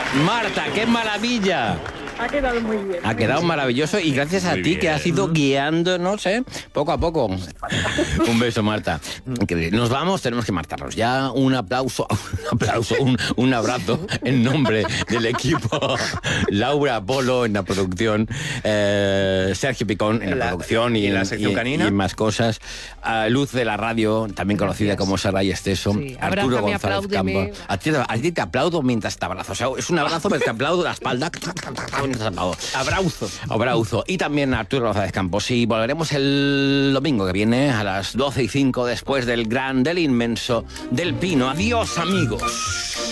Marta, qué maravilla. Ha quedado muy bien. Ha quedado maravilloso y gracias a ti que has ido guiándonos, poco a poco. Un beso, Marta. Nos vamos, tenemos que marcharnos ya. Un aplauso, un abrazo en nombre del equipo. Laura Polo en la producción, Sergio Picón en la producción y en la sección canina. y más cosas. Luz de la radio, también conocida como Saray Esteso. Sí, Arturo abrázame, González apláudeme. Campos. A ti te aplaudo mientras te abrazo. O sea, es un abrazo, pero te aplaudo la espalda. Abrauzo. Y también Arturo González Campos. Y volveremos el domingo que viene a las 12:05 después del gran, del inmenso, del Pino. Adiós, amigos.